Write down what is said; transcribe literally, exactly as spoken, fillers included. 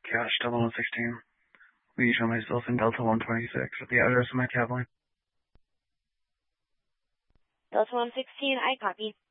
Cash Delta one sixteen. Will you show myself in Delta one twenty-six at the address of my cab line? Delta one sixteen, I copy.